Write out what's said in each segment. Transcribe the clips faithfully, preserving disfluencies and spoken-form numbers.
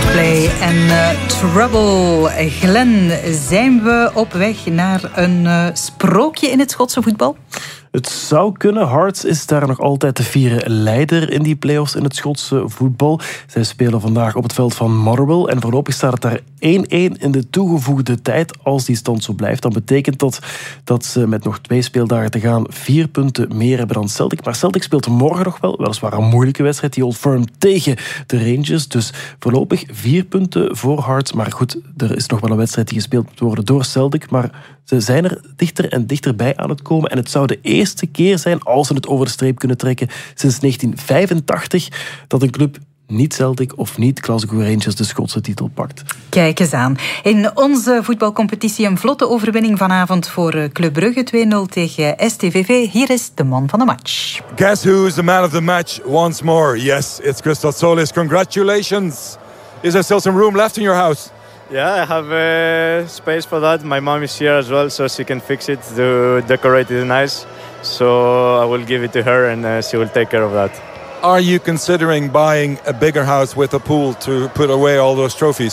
Coldplay en uh, Trouble. Glenn, zijn we op weg naar een uh, sprookje in het Schotse voetbal? Het zou kunnen. Hearts is daar nog altijd de vierde leider in die play-offs in het Schotse voetbal. Zij spelen vandaag op het veld van Motherwell en voorlopig staat het daar één-één in de toegevoegde tijd. Als die stand zo blijft, dan betekent dat dat ze met nog twee speeldagen te gaan vier punten meer hebben dan Celtic. Maar Celtic speelt morgen nog wel, weliswaar een moeilijke wedstrijd, die Old Firm tegen de Rangers. Dus voorlopig vier punten voor Hearts. Maar goed, er is nog wel een wedstrijd die gespeeld moet worden door Celtic, maar ze zijn er dichter en dichterbij aan het komen. En het zou de eerste keer zijn, als ze het over de streep kunnen trekken, sinds negentien vijfentachtig, dat een club niet Celtic of niet Glasgow Rangers de Schotse titel pakt. Kijk eens aan. In onze voetbalcompetitie een vlotte overwinning vanavond voor Club Brugge, twee nul tegen S T V V. Hier is de man van de match. Guess who is the man of the match once more? Yes, it's Christos Solis. Congratulations. Is there still some room left in your house? Yeah, I have uh, space for that. My mom is here as well, so she can fix it, to decorate it nice. So I will give it to her and uh, she will take care of that. Are you considering buying a bigger house with a pool to put away all those trophies?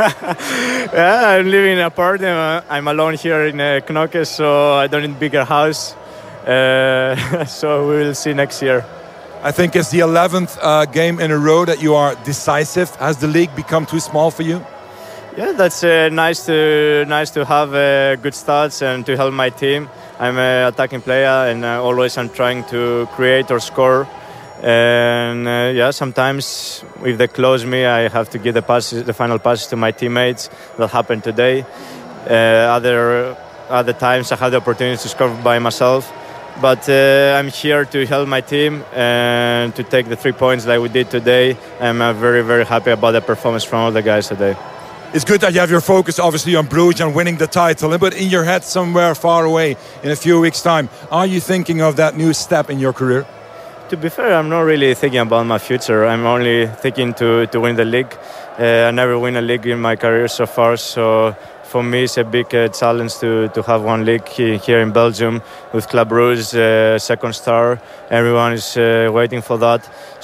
Yeah, I'm living in an apartment. I'm alone here in uh, Knokke, so I don't need a bigger house. Uh, so we will see next year. I think it's the eleventh uh, game in a row that you are decisive. Has the league become too small for you? Yeah, that's uh, nice to nice to have uh, good starts and to help my team. I'm an attacking player and uh, always I'm trying to create or score. And uh, yeah, sometimes if they close me, I have to give the passes, the final passes to my teammates. That happened today. Uh, other other times I had the opportunity to score by myself. But uh, I'm here to help my team and to take the three points like we did today. I'm uh, very, very happy about the performance from all the guys today. It's good that you have your focus obviously on Bruges and winning the title, but in your head somewhere far away in a few weeks' time, are you thinking of that new step in your career? To be fair, I'm not really thinking about my future. I'm only thinking to, to win the league. Uh, I never win a league in my career so far, so for me it's a big uh, challenge to, to have one league here in Belgium with Club Brugge, uh, second star. Everyone is uh, waiting for that.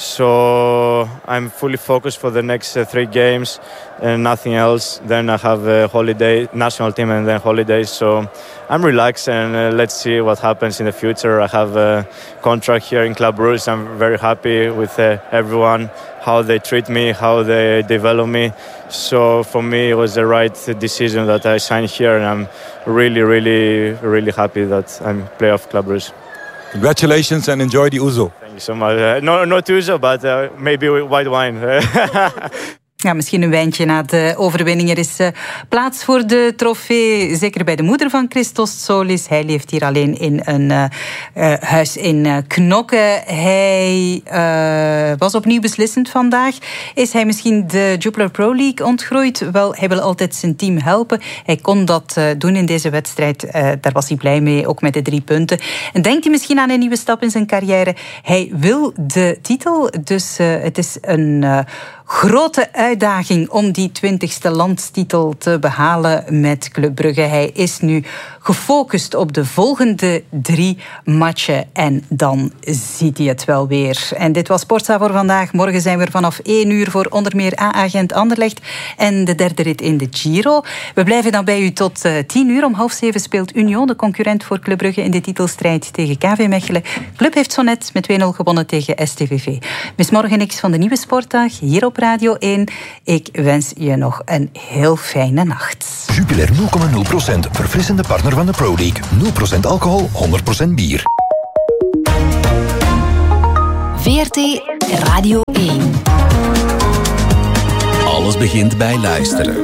So I'm fully focused for the next uh, three games and nothing else. Then I have a holiday, national team and then holidays. So I'm relaxed and uh, let's see what happens in the future. I have a contract here in Club Brugge. I'm very happy with uh, everyone, how they treat me, how they develop me. So for me it was the right decision that I signed here and I'm really, really, really happy that I'm player of Club Brugge. Congratulations and enjoy the ouzo. Thank you so much. Uh, no, not ouzo, but uh, maybe white wine. Ja, misschien een wijntje na de overwinning. Er is uh, plaats voor de trofee, zeker bij de moeder van Christos Solis. Hij leeft hier alleen in een uh, uh, huis in uh, Knokke. Hij uh, was opnieuw beslissend vandaag. Is hij misschien de Jupiler Pro League ontgroeid? Wel, hij wil altijd zijn team helpen. Hij kon dat uh, doen in deze wedstrijd. Uh, daar was hij blij mee, ook met de drie punten. En denkt hij misschien aan een nieuwe stap in zijn carrière? Hij wil de titel, dus uh, het is een uh, grote uitdaging om die twintigste landstitel te behalen met Club Brugge. Hij is nu gefocust op de volgende drie matchen en dan ziet hij het wel weer. En dit was Sportza voor vandaag. Morgen zijn we er vanaf één uur voor onder meer A-agent Anderlecht en de derde rit in de Giro. We blijven dan bij u tot uh, tien uur. Om half zeven speelt Union, de concurrent voor Club Brugge, in de titelstrijd tegen K V Mechelen. Club heeft zo net met twee nul gewonnen tegen S T V V. Mis morgen niks van de nieuwe Sportdag hier op Radio één. Ik wens je nog een heel fijne nacht. Jupiler nul komma nul procent, verfrissende partner van de Pro League. nul procent alcohol, honderd procent bier. V R T Radio één. Alles begint bij luisteren.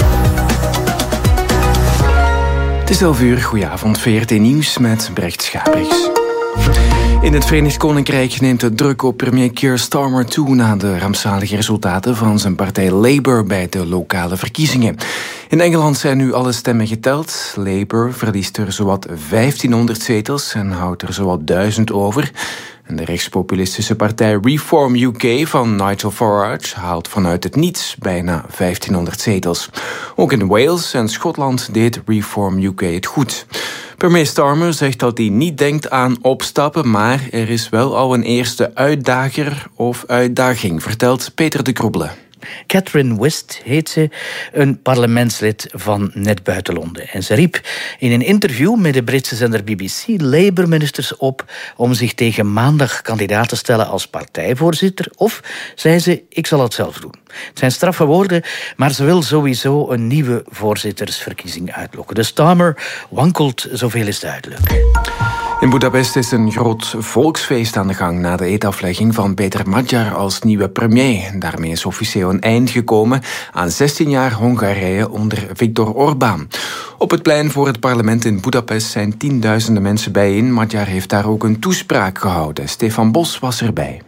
Het is elf uur, goedenavond, V R T Nieuws met Brecht Schabriks. In het Verenigd Koninkrijk neemt de druk op premier Keir Starmer toe na de rampzalige resultaten van zijn partij Labour bij de lokale verkiezingen. In Engeland zijn nu alle stemmen geteld. Labour verliest er zowat vijftienhonderd zetels en houdt er zowat duizend over. En de rechtspopulistische partij Reform U K van Nigel Farage haalt vanuit het niets bijna vijftienhonderd zetels. Ook in Wales en Schotland deed Reform U K het goed. Premier Starmer zegt dat hij niet denkt aan opstappen, maar er is wel al een eerste uitdager of uitdaging, vertelt Peter de Kroebele. Catherine Wist heet ze, een parlementslid van net buiten Londen. En ze riep in een interview met de Britse zender B B C Labour-ministers op om zich tegen maandag kandidaat te stellen als partijvoorzitter. Of, zei ze, ik zal het zelf doen. Het zijn straffe woorden, maar ze wil sowieso een nieuwe voorzittersverkiezing uitlokken. De Starmer wankelt, zoveel is duidelijk. In Budapest is een groot volksfeest aan de gang na de eedaflegging van Peter Magyar als nieuwe premier. Daarmee is officieel een eind gekomen aan zestien jaar Hongarije onder Viktor Orbán. Op het plein voor het parlement in Budapest zijn tienduizenden mensen bijeen. Magyar heeft daar ook een toespraak gehouden. Stefan Bos was erbij.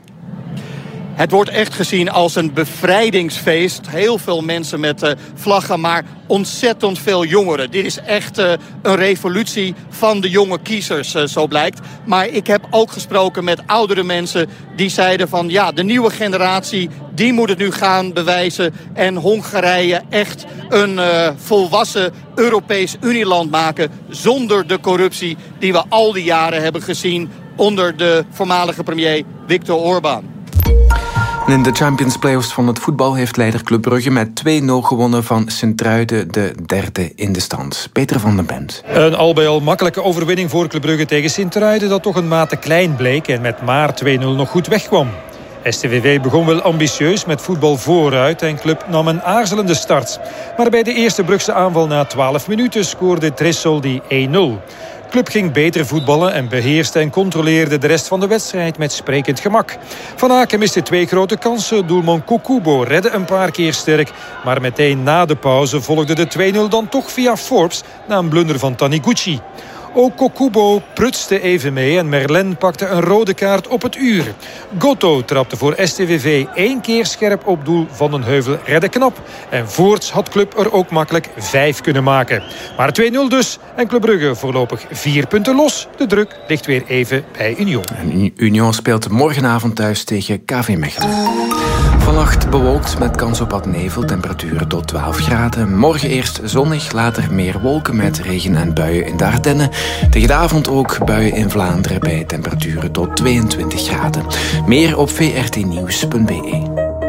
Het wordt echt gezien als een bevrijdingsfeest. Heel veel mensen met uh, vlaggen, maar ontzettend veel jongeren. Dit is echt uh, een revolutie van de jonge kiezers, uh, zo blijkt. Maar ik heb ook gesproken met oudere mensen die zeiden van ja, de nieuwe generatie, die moet het nu gaan bewijzen en Hongarije echt een uh, volwassen Europees Unieland maken zonder de corruptie die we al die jaren hebben gezien onder de voormalige premier Viktor Orbán. In de Champions Playoffs van het voetbal heeft leider Club Brugge met twee nul gewonnen van Sint-Truiden, de derde in de stand. Peter van den Bent. Een al bij al makkelijke overwinning voor Club Brugge tegen Sint-Truiden, dat toch een mate klein bleek en met maar twee nul nog goed wegkwam. S T V V begon wel ambitieus met voetbal vooruit en Club nam een aarzelende start. Maar bij de eerste Brugse aanval na twaalf minuten scoorde Tressoldi één nul. Club ging beter voetballen en beheerste en controleerde de rest van de wedstrijd met sprekend gemak. Van Aken miste twee grote kansen. Doelman Kokubo redde een paar keer sterk. Maar meteen na de pauze volgde de twee nul dan toch via Forbes na een blunder van Taniguchi. Ook Kokubo prutste even mee en Merlin pakte een rode kaart op het uur. Gotto trapte voor S T V V één keer scherp op doel. Van den Heuvel redde knap. En voorts had Club er ook makkelijk vijf kunnen maken. Maar twee nul dus en Club Brugge voorlopig vier punten los. De druk ligt weer even bij Union. En Union speelt morgenavond thuis tegen K V Mechelen. Vannacht bewolkt met kans op wat nevel, temperaturen tot twaalf graden. Morgen eerst zonnig, later meer wolken met regen en buien in de Ardennen. Tegen de avond ook buien in Vlaanderen bij temperaturen tot tweeëntwintig graden. Meer op v r t nieuws punt b e.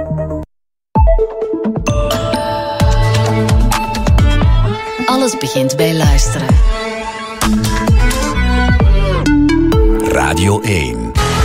Alles begint bij luisteren. Radio één.